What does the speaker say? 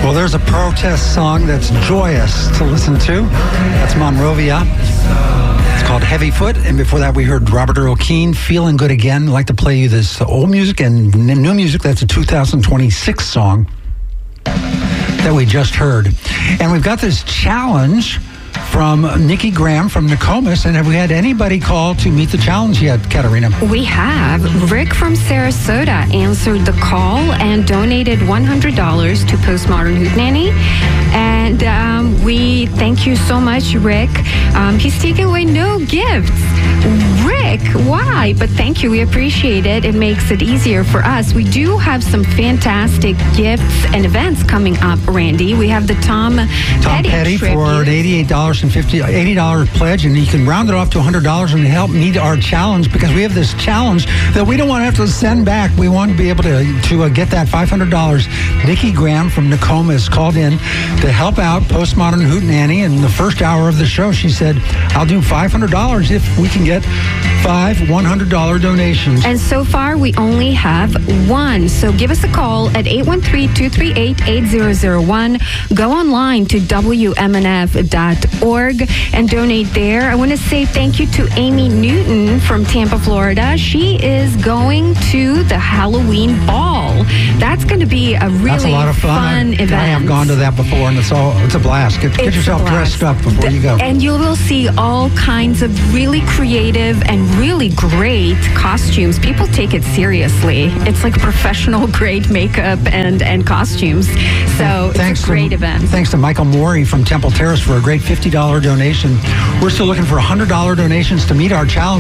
Well, there's a protest song that's joyous to listen to. That's Monrovia. It's called Heavy Foot. And before that, we heard Robert Earl Keen, Feeling Good Again. I'd like to play you this old music and new music. That's a 2026 song that we just heard. And we've got this challenge from Nikki Graham from Nokomis. And have we had anybody call to meet the challenge yet, Katerina? We have. Rick from Sarasota answered the call and donated $100 to Postmodern Hootenanny. And we thank you so much, Rick. He's taking away no gifts. Rick, why? But thank you. We appreciate it. It makes it easier for us. We do have some fantastic gifts and events coming up, Randy. We have the Tom Petty for an $80 pledge, and you can round it off to $100 and help meet our challenge, because we have this challenge that we don't want to have to send back. We want to be able to get that $500. Nikki Graham from Nokomis called in to help out Postmodern Hootenanny. In the first hour of the show, she said, I'll do $500 if we can get 5 $100 donations. And so far, we only have one. So give us a call at 813-238-8001. Go online to WMNF.org and donate there. I want to say thank you to Amy Newton from Tampa, Florida. She is going to the Halloween ball. That's going to be a really fun event. I have gone to that before, and it's a blast. Get yourself dressed up before you go. And you will see all kinds of really creative and really great costumes. People take it seriously. It's like professional grade makeup and costumes. So it's a great event. Thanks to Michael Morey from Temple Terrace for a great $50 donation. We're still looking for $100 donations to meet our challenge.